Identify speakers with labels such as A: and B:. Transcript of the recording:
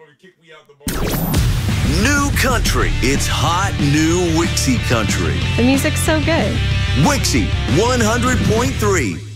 A: New country. It's hot new Wixie country.
B: The music's so good.
A: Wixie 100.3.